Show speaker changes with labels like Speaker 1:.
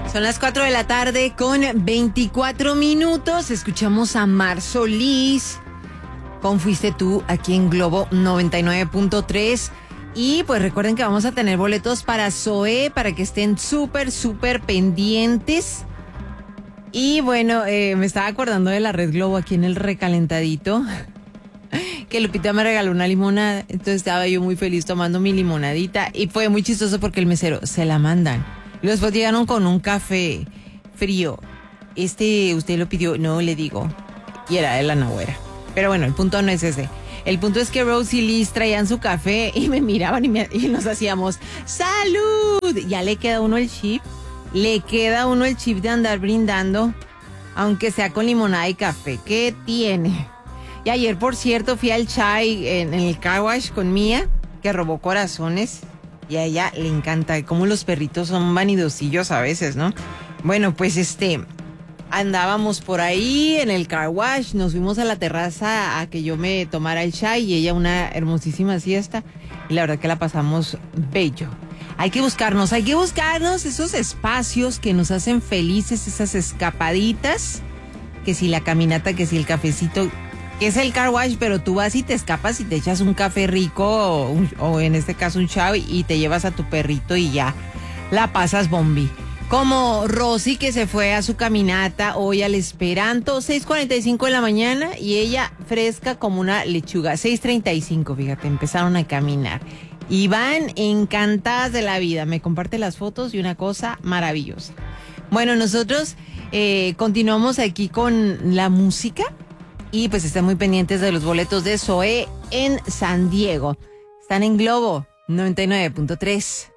Speaker 1: Son las 4 de la tarde con 24 minutos. Escuchamos a Mar Solís con Fuiste Tú aquí en Globo 99.3. Y pues recuerden que vamos a tener boletos para Zoé para que estén súper pendientes. Y bueno, me estaba acordando de la Red Globo aquí en el recalentadito. Que Lupita me regaló una limonada. Entonces estaba yo muy feliz tomando mi limonadita. Y fue muy chistoso porque el mesero se la mandan. Y después llegaron con un café frío. ¿Usted lo pidió? No, le digo. Y era de la Nahuera. Pero bueno, el punto no es ese. El punto es que Rose y Liz traían su café y me miraban y nos hacíamos ¡salud! Ya le queda uno el chip. Le queda uno el chip de andar brindando, aunque sea con limonada y café. ¿Qué tiene? Y ayer, por cierto, fui al chai en el car wash con Mía, que robó corazones. Y a ella le encanta, como los perritos son vanidosillos a veces, ¿no? Bueno, pues andábamos por ahí en el car wash, nos fuimos a la terraza a que yo me tomara el chai y ella una hermosísima siesta. Y la verdad que la pasamos bello. Hay que buscarnos esos espacios que nos hacen felices, esas escapaditas, que si la caminata, que si el cafecito, que es el car wash, pero tú vas y te escapas y te echas un café rico o en este caso un chai y te llevas a tu perrito y ya la pasas bombi. Como Rosy, que se fue a su caminata hoy al Esperanto, 6:45 de la mañana, y ella fresca como una lechuga. 6:35, fíjate, empezaron a caminar. Y van encantadas de la vida. Me comparte las fotos y una cosa maravillosa. Bueno, nosotros continuamos aquí con la música. Y pues están muy pendientes de los boletos de Zoé en San Diego. Están en Globo 99.3.